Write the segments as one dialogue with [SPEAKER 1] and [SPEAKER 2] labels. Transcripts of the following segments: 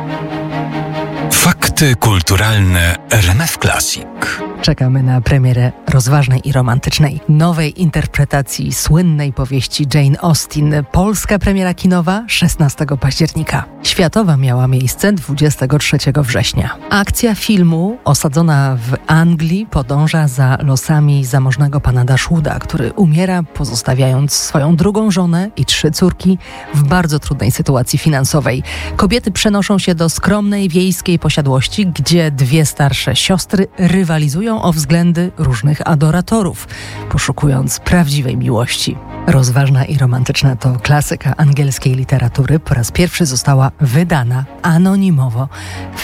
[SPEAKER 1] Fakty kulturalne RMF Classic.
[SPEAKER 2] Czekamy na premierę rozważnej i romantycznej nowej interpretacji słynnej powieści Jane Austen. Polska premiera kinowa 16 października. Światowa miała miejsce 23 września. Akcja filmu osadzona w Anglii podąża za losami zamożnego pana Dashwooda, który umiera, pozostawiając swoją drugą żonę i 3 córki w bardzo trudnej sytuacji finansowej. Kobiety przenoszą się do skromnej wiejskiej posiadłości, gdzie 2 starsze siostry rywalizują o względy różnych adoratorów, poszukując prawdziwej miłości. Rozważna i romantyczna to klasyka angielskiej literatury. Po raz pierwszy została wydana anonimowo w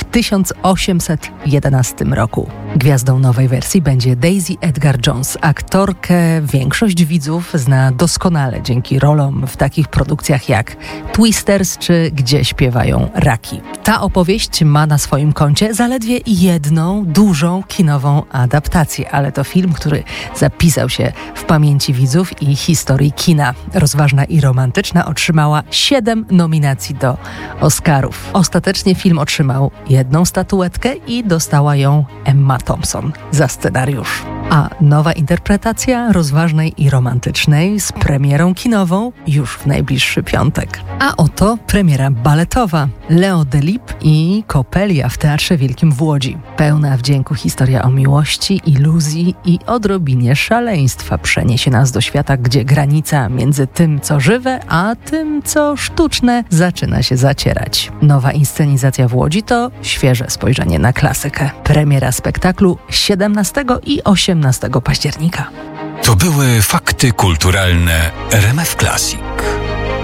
[SPEAKER 2] 1811 roku. Gwiazdą nowej wersji będzie Daisy Edgar-Jones. Aktorkę większość widzów zna doskonale dzięki rolom w takich produkcjach jak Twisters czy Gdzie śpiewają raki. Ta opowieść ma na swoim koncie zaledwie jedną dużą kinową adaptację, ale to film, który zapisał się w pamięci widzów i historii kina. Rozważna i romantyczna otrzymała 7 nominacji do Oscarów. Ostatecznie film otrzymał 1 statuetkę i dostała ją Emma Thompson za scenariusz. A nowa interpretacja rozważnej i romantycznej z premierą kinową już w najbliższy piątek. A oto premiera baletowa. Leo Delibes i Coppelia w Teatrze Wielkim w Łodzi. Pełna wdzięku historia o miłości, iluzji i odrobinie szaleństwa przeniesie nas do świata, gdzie granica między tym, co żywe, a tym, co sztuczne, zaczyna się zacierać. Nowa inscenizacja w Łodzi to świeże spojrzenie na klasykę. Premiera spektaklu 17 i 18 października.
[SPEAKER 1] To były fakty kulturalne RMF Classic.